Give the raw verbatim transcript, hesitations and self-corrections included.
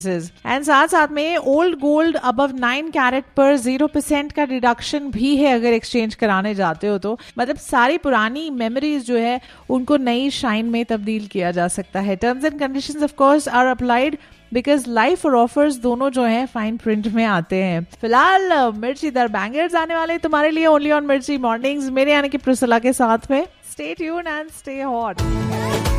And साथ साथ में old gold above nine carat पर जीरो परसेंट का डिडक्शन भी है अगर एक्सचेंज कराने जाते हो तो। मतलब सारी पुरानी मेमोरीज जो है उनको नई शाइन में तब्दील किया जा सकता है। Terms and conditions of course are applied because life और ऑफर्स दोनों जो है फाइन प्रिंट में आते हैं। फिलहाल मिर्ची दर बैंगर्स आने वाले तुम्हारे लिए ओनली ऑन मिर्ची मॉर्निंग्स, मेरे यानी कि प्रिसला के साथ में। Stay tuned and stay hot.